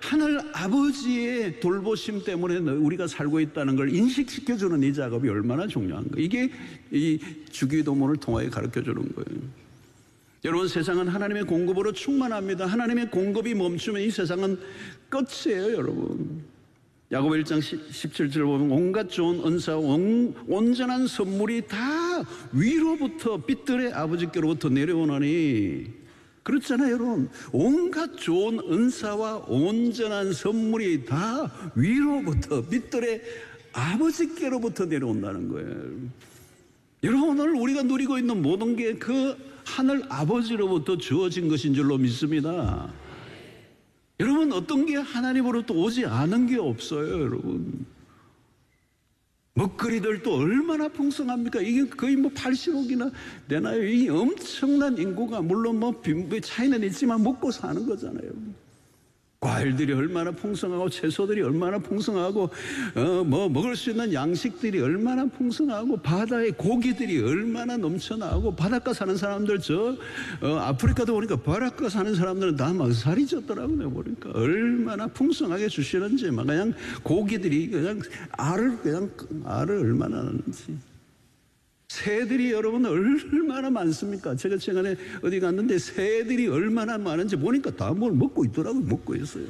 하늘 아버지의 돌보심 때문에 우리가 살고 있다는 걸 인식시켜주는 이 작업이 얼마나 중요한 거예요. 이게 이 주기도문을 통하여 가르쳐주는 거예요. 여러분, 세상은 하나님의 공급으로 충만합니다. 하나님의 공급이 멈추면 이 세상은 끝이에요, 여러분. 야고보 1장 17절 보면 온갖 좋은 은사와 온전한 선물이 다 위로부터 빛들의 아버지께로부터 내려오나니, 그렇잖아요, 여러분. 온갖 좋은 은사와 온전한 선물이 다 위로부터 빛들의 아버지께로부터 내려온다는 거예요. 여러분, 오늘 우리가 누리고 있는 모든 게 그 하늘 아버지로부터 주어진 것인 줄로 믿습니다. 여러분, 어떤 게 하나님으로부터 오지 않은 게 없어요, 여러분. 먹거리들도 얼마나 풍성합니까? 이게 거의 80억이나 되나요? 이 엄청난 인구가, 물론 차이는 있지만 먹고 사는 거잖아요. 과일들이 얼마나 풍성하고 채소들이 얼마나 풍성하고 먹을 수 있는 양식들이 얼마나 풍성하고 바다의 고기들이 얼마나 넘쳐나고, 바닷가 사는 사람들 아프리카도 보니까 바닷가 사는 사람들은 다 막 살이 쪘더라고요. 보니까 얼마나 풍성하게 주시는지, 막 그냥 고기들이 그냥 알을 얼마나 하는지. 새들이 여러분 얼마나 많습니까? 제가 최근에 어디 갔는데 새들이 얼마나 많은지 보니까 다 뭘 먹고 있더라고요. 먹고 있어요.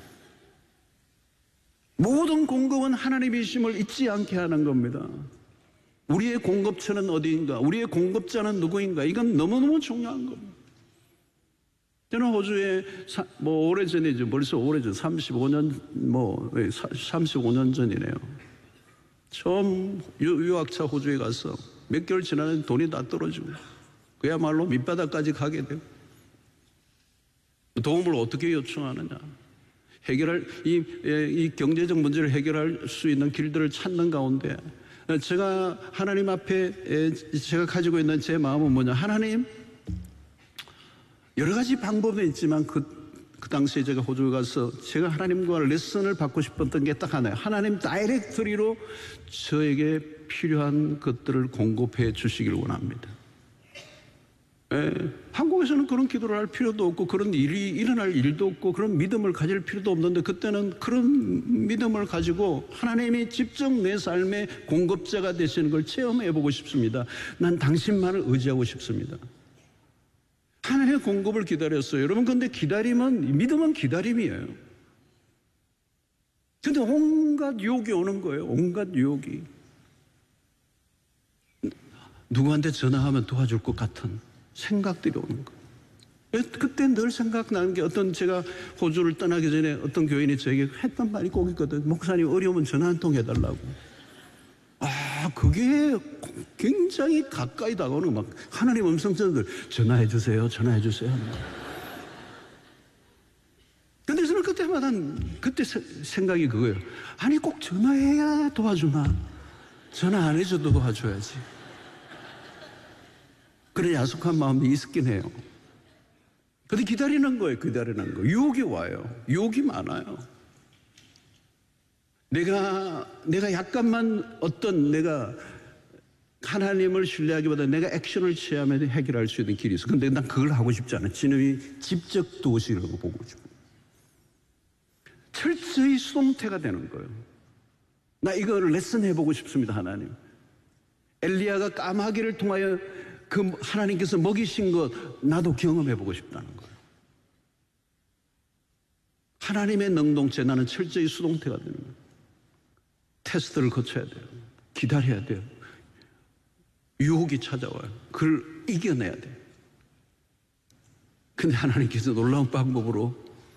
모든 공급은 하나님이심을 잊지 않게 하는 겁니다. 우리의 공급처는 어디인가? 우리의 공급자는 누구인가? 이건 너무너무 중요한 겁니다. 저는 호주에 오래전이죠. 벌써 오래전 35년 전이네요. 처음 유학차 호주에 가서 몇 개월 지나면 돈이 다 떨어지고, 그야말로 밑바닥까지 가게 되고, 도움을 어떻게 요청하느냐, 이 경제적 문제를 해결할 수 있는 길들을 찾는 가운데, 제가 하나님 앞에 제가 가지고 있는 제 마음은 뭐냐, 하나님, 여러 가지 방법은 있지만 그 당시에 제가 호주에 가서 제가 하나님과 레슨을 받고 싶었던 게 딱 하나예요. 하나님 다이렉트리로 저에게 필요한 것들을 공급해 주시길 원합니다. 한국에서는 그런 기도를 할 필요도 없고, 그런 일이 일어날 일도 없고, 그런 믿음을 가질 필요도 없는데, 그때는 그런 믿음을 가지고 하나님이 직접 내 삶의 공급자가 되시는 걸 체험해 보고 싶습니다. 난 당신만을 의지하고 싶습니다. 하나님의 공급을 기다렸어요. 여러분, 근데 믿음은 기다림이에요. 근데 온갖 유혹이 오는 거예요. 온갖 유혹이. 누구한테 전화하면 도와줄 것 같은 생각들이 오는 거예요. 그때 늘 생각나는 게, 제가 호주를 떠나기 전에 어떤 교인이 저에게 했던 말이 꼭 있거든. 목사님, 어려우면 전화 한 통 해달라고. 그게 굉장히 가까이 다가오는, 막 하나님 음성전들 전화해 주세요, 전화해 주세요. 근데 저는 그때 생각이 그거예요. 아니, 꼭 전화해야 도와주나? 전화 안 해줘도 도와줘야지. 그런 야속한 마음이 있긴 해요. 근데 기다리는 거예요. 유혹이 와요. 유혹이 많아요. 내가 약간만 내가 하나님을 신뢰하기보다 내가 액션을 취하면 해결할 수 있는 길이 있어. 근데 난 그걸 하고 싶지 않아. 진음이 직접 도시라고 보고 싶어. 철저히 수동태가 되는 거예요. 나 이거를 레슨해보고 싶습니다, 하나님. 엘리야가 까마귀를 통하여 그 하나님께서 먹이신 것 나도 경험해보고 싶다는 거예요. 하나님의 능동체, 나는 철저히 수동태가 되는 거예요. 테스트를 거쳐야 돼요. 기다려야 돼요. 유혹이 찾아와요. 그걸 이겨내야 돼요. 근데 하나님께서 놀라운 방법으로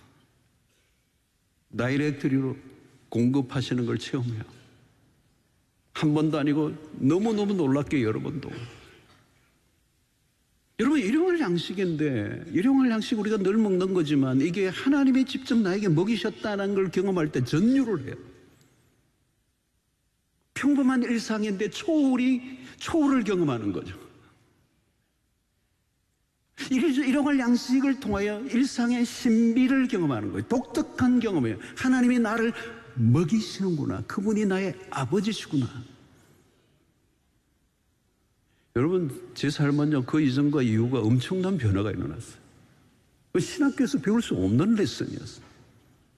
다이렉트리로 공급하시는 걸 체험해요. 한 번도 아니고 너무너무 놀랍게 여러 번도. 여러분, 일용할 양식인데, 일용할 양식 우리가 늘 먹는 거지만, 이게 하나님이 직접 나에게 먹이셨다는 걸 경험할 때 전율을 해요. 평범한 일상인데 초월을 경험하는 거죠. 일용할 양식을 통하여 일상의 신비를 경험하는 거예요. 독특한 경험이에요. 하나님이 나를 먹이시는구나. 그분이 나의 아버지시구나. 여러분, 제 삶은요, 그 이전과 이후가 엄청난 변화가 일어났어요. 신학교에서 배울 수 없는 레슨이었어요.